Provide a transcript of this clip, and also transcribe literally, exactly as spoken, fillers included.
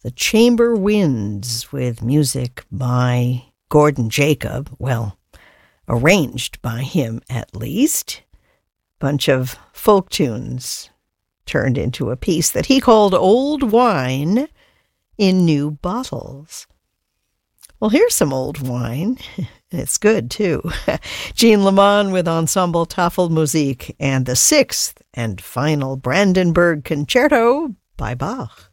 The Chamber Winds, with music by Gordon Jacob, well, arranged by him at least. Bunch of folk tunes turned into a piece that he called Old Wine in New Bottles. Well, here's some old wine. It's good, too. Jean Lamont with Ensemble Tafelmusik and the sixth and final Brandenburg Concerto by Bach.